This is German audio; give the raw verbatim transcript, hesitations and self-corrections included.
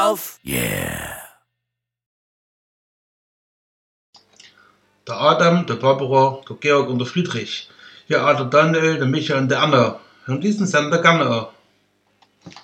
auf. Yeah. Der Adam, der Barbara, der Georg und der Friedrich. Ja, der Daniel, der Michael und der Anna. Hören diesen Sender gerne an.